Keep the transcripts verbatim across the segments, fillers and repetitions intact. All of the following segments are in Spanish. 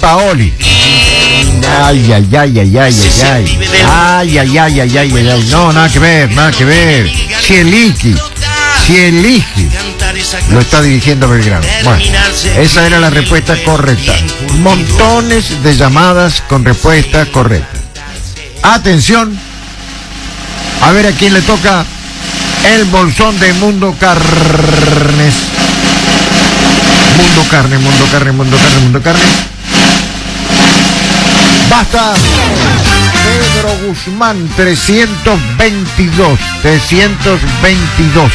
Paoli. Ay, ay, ay, ay, ay, ay, ay. Ay, ay, ay, ay, ay, ay, ay. No, nada que ver, nada que ver. Cieliqui, Cieliqui. Lo está dirigiendo Belgrano. Bueno, esa era la respuesta correcta. Montones de llamadas con respuesta correcta. Atención. A ver a quién le toca el bolsón de Mundo Carnes. Mundo Carne, Mundo Carne, Mundo Carne, Mundo Carne. Basta. Pedro Guzmán, trescientos veintidós. trescientos veintidós.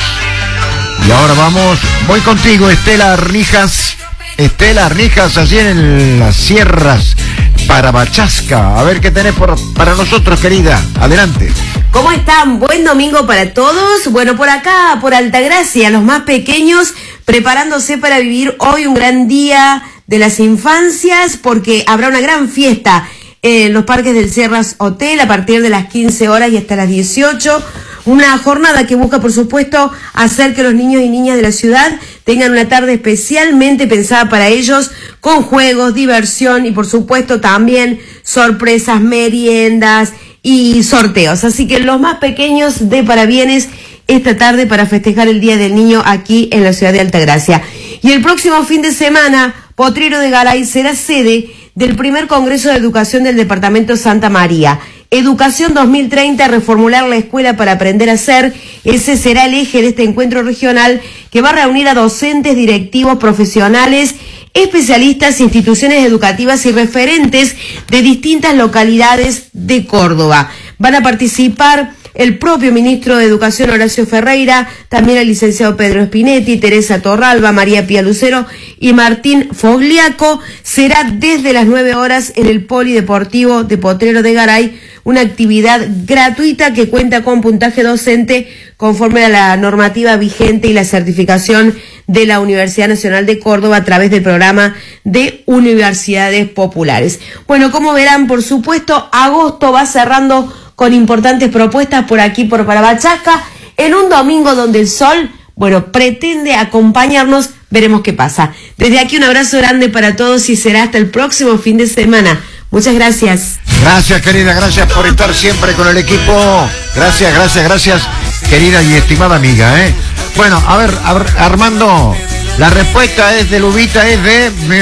Y ahora vamos, voy contigo, Estela Arnijas. Estela Arnijas, allí en las sierras para Bachasca. A ver qué tenés por, para nosotros, querida. Adelante. ¿Cómo están? Buen domingo para todos. Bueno, por acá, por Altagracia, los más pequeños preparándose para vivir hoy un gran día de las infancias, porque habrá una gran fiesta en los parques del Sierras Hotel a partir de las quince horas y hasta las dieciocho. Una jornada que busca, por supuesto, hacer que los niños y niñas de la ciudad tengan una tarde especialmente pensada para ellos, con juegos, diversión y, por supuesto, también sorpresas, meriendas y sorteos. Así que los más pequeños de parabienes esta tarde para festejar el Día del Niño aquí en la ciudad de Altagracia. Y el próximo fin de semana, Potrero de Garay será sede del primer Congreso de Educación del Departamento Santa María. Educación dos mil treinta, reformular la escuela para aprender a ser. Ese será el eje de este encuentro regional que va a reunir a docentes, directivos, profesionales, especialistas, instituciones educativas y referentes de distintas localidades de Córdoba. Van a participar el propio ministro de Educación, Horacio Ferreira, también el licenciado Pedro Spinetti, Teresa Torralba, María Pía Lucero y Martín Fogliaco. Será desde las nueve horas en el Polideportivo de Potrero de Garay, una actividad gratuita que cuenta con puntaje docente conforme a la normativa vigente y la certificación de la Universidad Nacional de Córdoba a través del programa de Universidades Populares. Bueno, como verán, por supuesto, agosto va cerrando con importantes propuestas por aquí, por Parabachasca, en un domingo donde el sol, bueno, pretende acompañarnos. Veremos qué pasa. Desde aquí un abrazo grande para todos y será hasta el próximo fin de semana. Muchas gracias. Gracias, querida, gracias por estar siempre con el equipo. Gracias, gracias, gracias, querida y estimada amiga, ¿eh? Bueno, a ver, a ver, Armando, la respuesta es de Lubita, es de...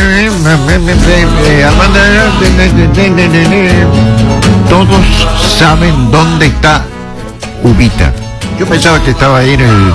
Armando... Todos saben dónde está Ubita. Yo pensaba que estaba ahí en el...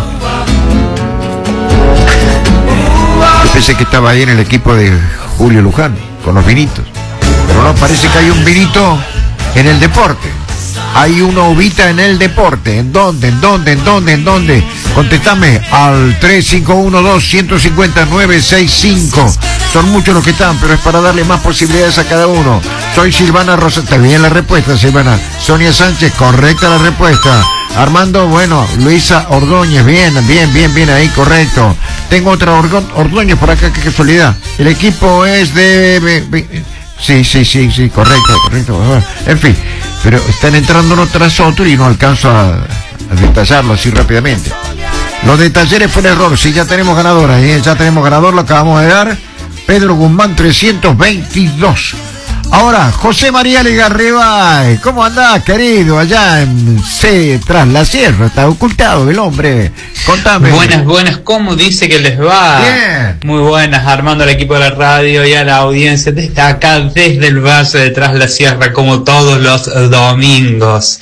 Yo pensé que estaba ahí en el equipo de Julio Luján, con los vinitos. Pero no, parece que hay un vinito en el deporte. Hay una Ubita en el deporte. ¿En dónde? ¿En dónde? ¿En dónde? ¿En dónde? Contestame al tres cinco uno dos, uno cinco cero, nueve seis cinco. Son muchos los que están, pero es para darle más posibilidades a cada uno. Soy Silvana Rosa. Está bien la respuesta, Silvana. Sonia Sánchez, correcta la respuesta. Armando, bueno, Luisa Ordóñez, bien, bien, bien, bien ahí, correcto. Tengo otra Ordóñez por acá, qué casualidad. El equipo es de... Sí, sí, sí, sí, correcto, correcto. En fin, pero están entrando uno tras otro y no alcanzo a, a detallarlo así rápidamente. Los de Talleres fue el error, sí, ya tenemos ganadora, ¿eh? Ya tenemos ganador, lo acabamos de dar. Pedro Guzmán, trescientos veintidós. Ahora, José María Legarrebay, ¿cómo andás, querido? Allá en C, tras la sierra, está ocultado el hombre. Contame. Buenas, buenas, ¿cómo dice que les va? Bien. Muy buenas, Armando, al equipo de la radio y a la audiencia desde acá, desde el Valle de Tras la Sierra, como todos los domingos.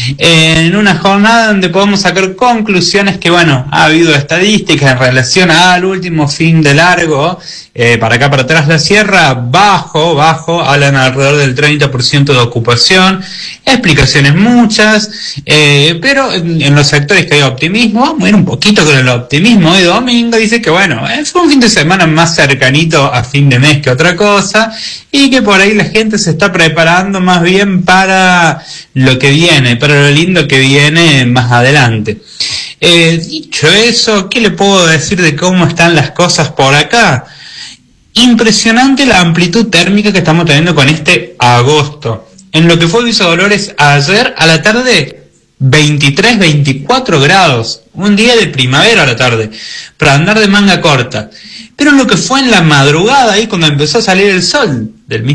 En una jornada donde podemos sacar conclusiones que, bueno, ha habido estadísticas en relación al último fin de largo, eh, para acá, para Tras la Sierra, bajo, bajo, hablan alrededor del treinta por ciento de ocupación, explicaciones muchas, eh, pero en, en los sectores que hay optimismo, vamos a ir un poquito con el optimismo de domingo, dice que bueno, eh, fue un fin de semana más cercanito a fin de mes que otra cosa, y que por ahí la gente se está preparando más bien para lo que viene, para lo lindo que viene más adelante. Eh, dicho eso, ¿qué le puedo decir de cómo están las cosas por acá? Impresionante la amplitud térmica que estamos teniendo con este agosto. En lo que fue Villa Dolores ayer a la tarde, veintitrés, veinticuatro grados. Un día de primavera a la tarde, para andar de manga corta. Pero en lo que fue en la madrugada, ahí cuando empezó a salir el sol, del